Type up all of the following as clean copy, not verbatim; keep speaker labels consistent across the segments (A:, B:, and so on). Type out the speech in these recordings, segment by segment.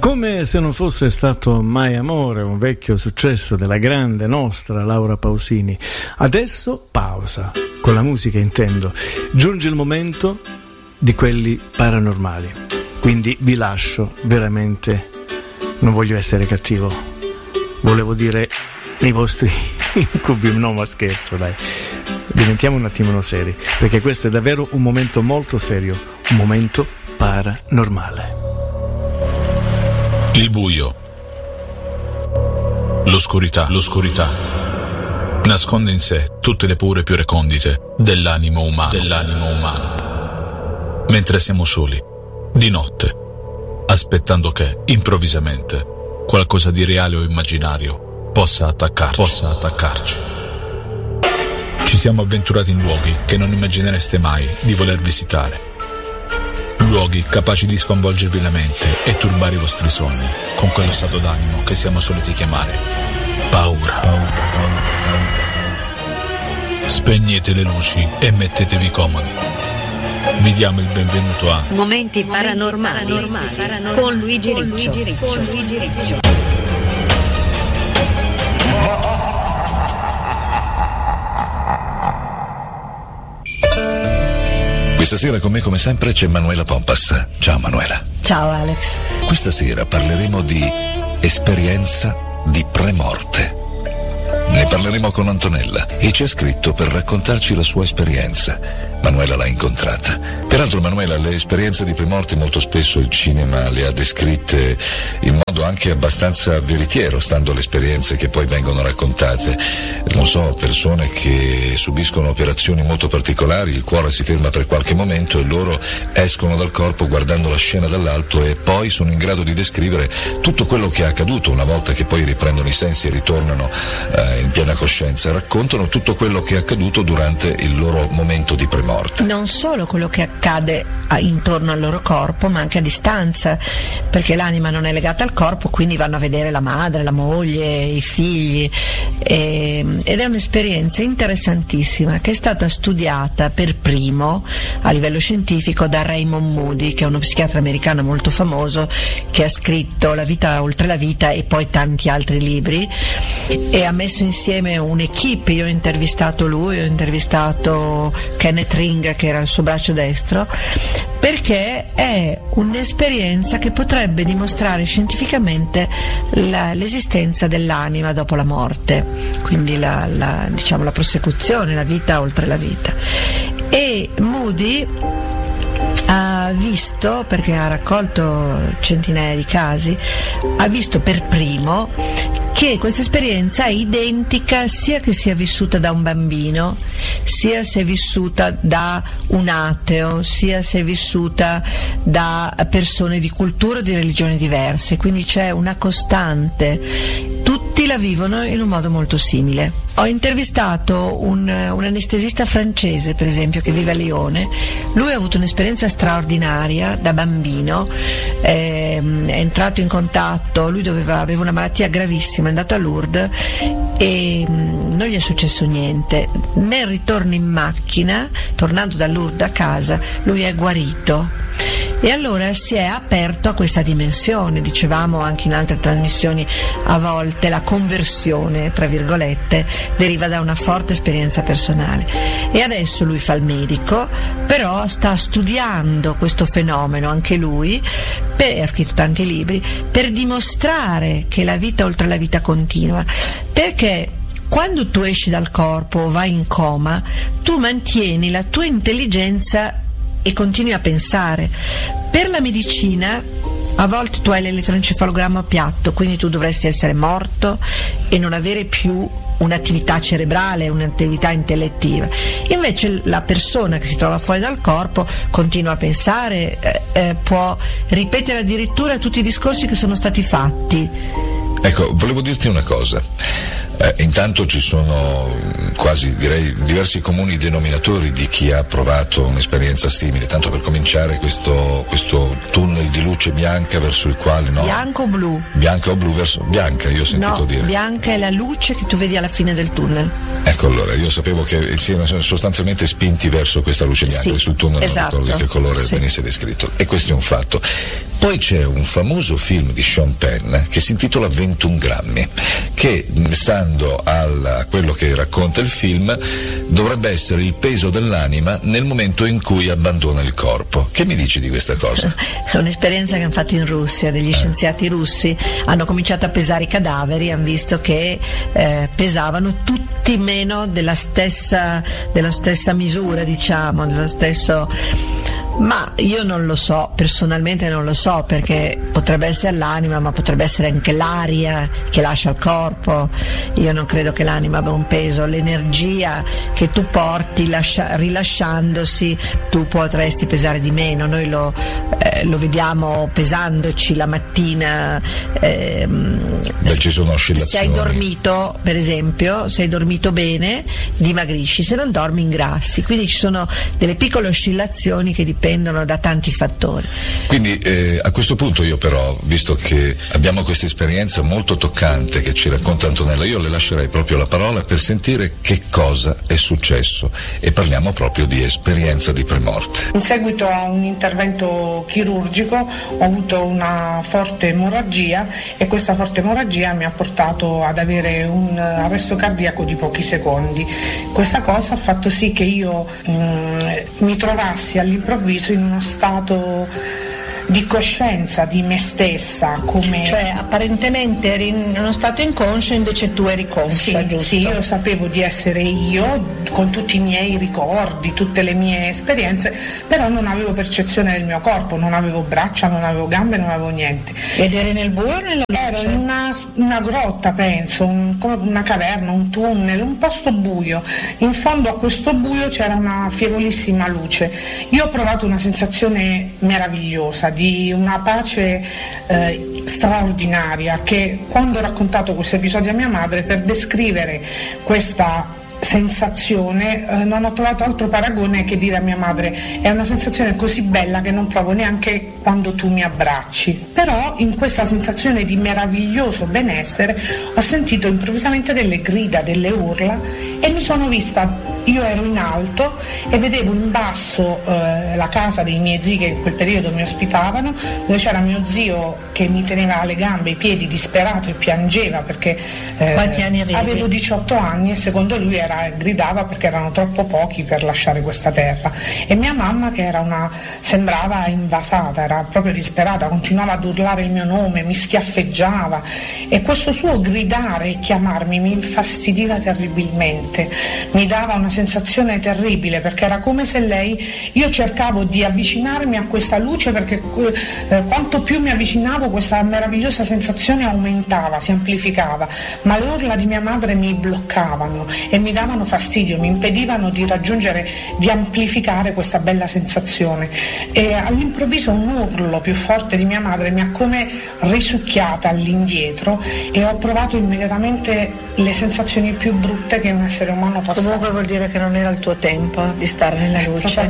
A: Come se non fosse stato mai amore, un vecchio successo della grande nostra Laura Pausini. Adesso pausa, con la musica intendo. Giunge il momento di quelli paranormali. Quindi vi lascio, veramente, non voglio essere cattivo, volevo dire i vostri incubi, no ma scherzo dai. Diventiamo un attimino seri, perché questo è davvero un momento molto serio, un momento paranormale.
B: Il buio, l'oscurità nasconde in sé tutte le paure più recondite dell'animo umano. Mentre siamo soli, di notte, aspettando che, improvvisamente, qualcosa di reale o immaginario possa attaccarci. Ci siamo avventurati in luoghi che non immaginereste mai di voler visitare. Luoghi capaci di sconvolgervi la mente e turbare i vostri sogni con quello stato d'animo che siamo soliti chiamare paura. Spegnete le luci e mettetevi comodi. Vi diamo il benvenuto a
C: Momenti Paranormali con Luigi Riccio.
D: Questa sera con me come sempre c'è Manuela Pompas. Ciao Manuela.
E: Ciao Alex.
D: Questa sera parleremo di esperienza di premorte. Ne parleremo con Antonella e ci ha scritto per raccontarci la sua esperienza. Manuela l'ha incontrata. Peraltro Manuela, le esperienze di premorte molto spesso il cinema le ha descritte in modo anche abbastanza veritiero, stando alle esperienze che poi vengono raccontate. Non so, persone che subiscono operazioni molto particolari, il cuore si ferma per qualche momento e loro escono dal corpo guardando la scena dall'alto e poi sono in grado di descrivere tutto quello che è accaduto una volta che poi riprendono i sensi e ritornano in piena coscienza. Raccontano tutto quello che è accaduto durante il loro momento di premorte.
E: Non solo quello che accade intorno al loro corpo, ma anche a distanza, perché l'anima non è legata al corpo, quindi vanno a vedere la madre, la moglie, i figli, ed è un'esperienza interessantissima che è stata studiata per primo a livello scientifico da Raymond Moody, che è uno psichiatra americano molto famoso che ha scritto La vita oltre la vita e poi tanti altri libri, e ha messo insieme un'equipe. Io ho intervistato lui, ho intervistato Kenneth Ring, che era il suo braccio destro, perché è un'esperienza che potrebbe dimostrare scientificamente l'esistenza dell'anima dopo la morte, quindi la prosecuzione, la vita oltre la vita. E Moody ha visto, perché ha raccolto centinaia di casi, ha visto per primo che questa esperienza è identica sia che sia vissuta da un bambino, sia se è vissuta da un ateo, sia se è vissuta da persone di culture o di religioni diverse, quindi c'è una costante, tutti la vivono in un modo molto simile. Ho intervistato un anestesista francese, per esempio, che vive a Lione. Lui ha avuto un'esperienza straordinaria da bambino, è entrato in contatto, lui aveva una malattia gravissima, è andato a Lourdes e non gli è successo niente. Nel ritorno in macchina, tornando da Lourdes a casa, lui è guarito. E allora si è aperto a questa dimensione, dicevamo anche in altre trasmissioni, a volte la conversione, tra virgolette, deriva da una forte esperienza personale. E adesso lui fa il medico, però sta studiando questo fenomeno anche lui, ha scritto tanti libri, per dimostrare che la vita oltre la vita continua, perché quando tu esci dal corpo o vai in coma, tu mantieni la tua intelligenza e continui a pensare. Per la medicina a volte tu hai l'elettroencefalogramma piatto, quindi tu dovresti essere morto e non avere più un'attività cerebrale, un'attività intellettiva. Invece la persona che si trova fuori dal corpo continua a pensare, può ripetere addirittura tutti i discorsi che sono stati fatti.
D: Ecco, volevo dirti una cosa. Intanto ci sono quasi, direi, diversi comuni denominatori di chi ha provato un'esperienza simile. Tanto per cominciare, questo tunnel di luce bianca verso il quale, no?
E: Bianco o blu?
D: Bianca o blu verso bianca, io ho sentito dire.
E: Bianca è la luce che tu vedi alla fine del tunnel.
D: Ecco, allora io sapevo che siano sostanzialmente spinti verso questa luce bianca,
E: sì,
D: sul tunnel,
E: esatto,
D: non ricordo di che colore venisse descritto, e questo è un fatto. Poi c'è un famoso film di Sean Penn che si intitola 21 grammi, che, stando a quello che racconta il film, dovrebbe essere il peso dell'anima nel momento in cui abbandona il corpo. Che mi dici di questa cosa?
E: È un'esperienza che hanno fatto in Russia, degli scienziati russi hanno cominciato a pesare i cadaveri, hanno visto che pesavano tutti meno della stessa misura, diciamo, dello stesso. Ma io non lo so, personalmente non lo so, perché potrebbe essere l'anima, ma potrebbe essere anche l'aria che lascia il corpo. Io non credo che l'anima abbia un peso, l'energia che tu porti rilasciandosi, tu potresti pesare di meno. Noi lo vediamo pesandoci la mattina.
D: Ci sono oscillazioni.
E: Se hai dormito, per esempio, se hai dormito bene, dimagrisci, se non dormi ingrassi. Quindi ci sono delle piccole oscillazioni che dipendono da tanti fattori.
D: Quindi a questo punto io però, visto che abbiamo questa esperienza molto toccante che ci racconta Antonella, io le lascerei proprio la parola per sentire che cosa è successo, e parliamo proprio di esperienza di premorte.
F: In seguito a un intervento chirurgico ho avuto una forte emorragia, e questa forte emorragia mi ha portato ad avere un arresto cardiaco di pochi secondi. Questa cosa ha fatto sì che io mi trovassi all'improvviso in uno stato di coscienza di me stessa, come...
E: Cioè apparentemente eri in uno stato inconscio, invece tu eri conscia,
F: sì,
E: giusto?
F: Sì, io sapevo di essere io, con tutti i miei ricordi, tutte le mie esperienze, però non avevo percezione del mio corpo, non avevo braccia, non avevo gambe, non avevo niente.
E: Ed eri nel buio o nella luce?
F: Ero in una grotta, penso, come una caverna, un tunnel, un posto buio. In fondo a questo buio c'era una fievolissima luce. Io ho provato una sensazione meravigliosa, di una pace straordinaria, che quando ho raccontato questo episodio a mia madre, per descrivere questa sensazione non ho trovato altro paragone che dire a mia madre: è una sensazione così bella che non provo neanche quando tu mi abbracci. Però in questa sensazione di meraviglioso benessere ho sentito improvvisamente delle grida, delle urla, e mi sono vista, io ero in alto e vedevo in basso la casa dei miei zii che in quel periodo mi ospitavano, dove c'era mio zio che mi teneva le gambe, i piedi, disperato, e piangeva perché
E: quanti anni avevi?
F: Avevo 18 anni e secondo lui gridava perché erano troppo pochi per lasciare questa terra. E mia mamma, che sembrava invasata, era proprio disperata, continuava ad urlare il mio nome, mi schiaffeggiava, e questo suo gridare e chiamarmi mi infastidiva terribilmente, mi dava una sensazione terribile, perché era come se io cercavo di avvicinarmi a questa luce, perché quanto più mi avvicinavo questa meravigliosa sensazione aumentava, si amplificava, ma le urla di mia madre mi bloccavano e mi davano fastidio, mi impedivano di raggiungere, di amplificare questa bella sensazione. E all'improvviso un urlo più forte di mia madre mi ha come risucchiata all'indietro, e ho provato immediatamente le sensazioni più brutte che un essere umano possa.
E: Comunque vuol dire che non era il tuo tempo di stare nella luce.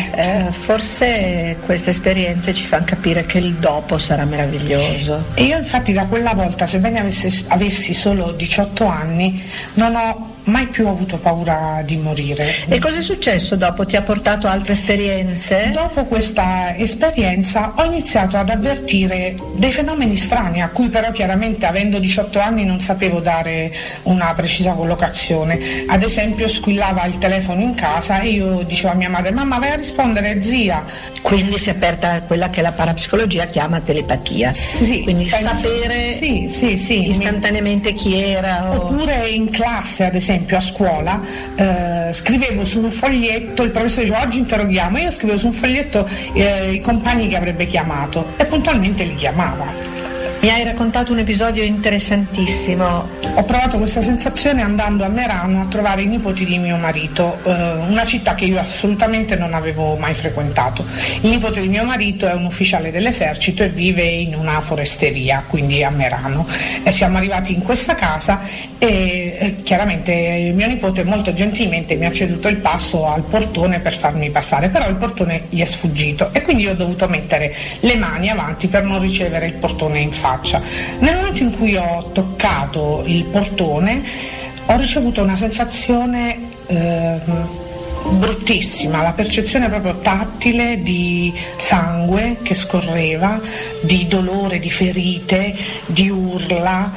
E: Forse queste esperienze ci fanno capire che il dopo sarà meraviglioso.
F: E io infatti da quella volta, sebbene avessi solo 18 anni, non ho mai più avuto paura di morire.
E: E cosa è successo dopo? Ti ha portato altre esperienze?
F: Dopo questa esperienza ho iniziato ad avvertire dei fenomeni strani, a cui però chiaramente, avendo 18 anni, non sapevo dare una precisa collocazione. Ad esempio squillava il telefono in casa e io dicevo a mia madre: mamma, vai a rispondere, zia.
E: Quindi si è aperta quella che la parapsicologia chiama telepatia.
F: Sì,
E: quindi sapere
F: sì,
E: istantaneamente chi era.
F: Oppure in classe, ad esempio a scuola, scrivevo su un foglietto, il professore diceva oggi interroghiamo, io scrivevo su un foglietto i compagni che avrebbe chiamato, e puntualmente li chiamava.
E: Mi hai raccontato un episodio interessantissimo.
F: Ho provato questa sensazione andando a Merano a trovare i nipoti di mio marito, una città che io assolutamente non avevo mai frequentato. Il nipote di mio marito è un ufficiale dell'esercito e vive in una foresteria, quindi a Merano. E siamo arrivati in questa casa e chiaramente il mio nipote molto gentilmente mi ha ceduto il passo al portone per farmi passare, però il portone gli è sfuggito e quindi io ho dovuto mettere le mani avanti per non ricevere il portone in faccia. Nel momento in cui ho toccato il portone ho ricevuto una sensazione bruttissima, la percezione proprio tattile di sangue che scorreva, di dolore, di ferite, di urla,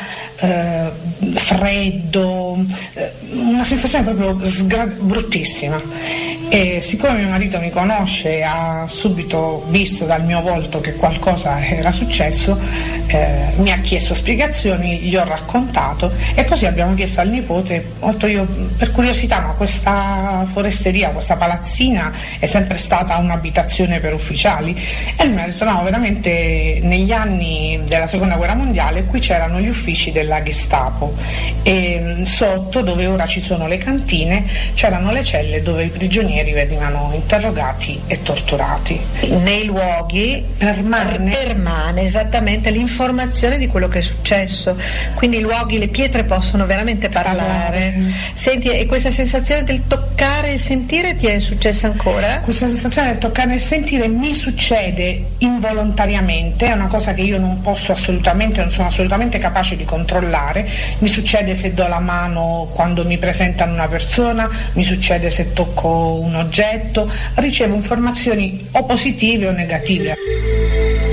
F: freddo, una sensazione proprio bruttissima. E siccome mio marito mi conosce, ha subito visto dal mio volto che qualcosa era successo, mi ha chiesto spiegazioni, gli ho raccontato e così abbiamo chiesto al nipote, ho detto io per curiosità, ma questa foresteria, questa palazzina è sempre stata un'abitazione per ufficiali? E lui mi ha detto no, veramente negli anni della seconda guerra mondiale qui c'erano gli uffici della Gestapo e sotto, dove ora ci sono le cantine, c'erano le celle dove i prigionieri venivano interrogati e torturati.
E: Nei luoghi permane esattamente l'informazione di quello che è successo, quindi i luoghi, le pietre possono veramente parlare. Senti, e questa sensazione del toccare e sentire ti è successa ancora?
F: Questa sensazione del toccare e sentire mi succede involontariamente, è una cosa che io non sono assolutamente capace di controllare. Mi succede se do la mano quando mi presentano una persona, mi succede se tocco un oggetto, ricevo informazioni o positive o negative.